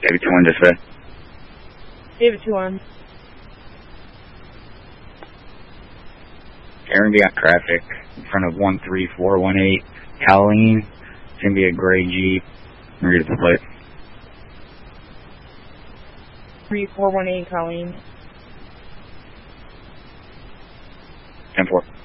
David 2-1 dispatch. David 2-1. Aaron, we got traffic in front of 13418 Colleen. It's going to be a gray Jeep. Read the plate. 3418 Colleen. 10-4.